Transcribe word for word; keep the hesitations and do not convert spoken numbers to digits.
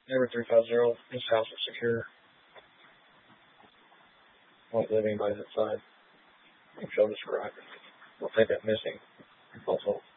Number three five zero. This house is secure. Won't let anybody inside. I'll show this garage. We'll take that missing. Also.